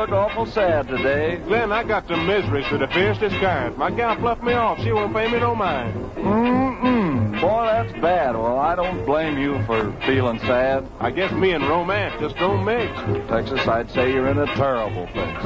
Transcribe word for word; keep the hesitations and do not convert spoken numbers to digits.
look awful sad today. Glenn, I got the miseries to the fiercest kind. My gal fluffed me off. She won't pay me no mind. Mm-mm. Boy, that's bad. Well, I don't blame you for feeling sad. I guess me and romance just don't mix. Texas, I'd say you're in a terrible fix.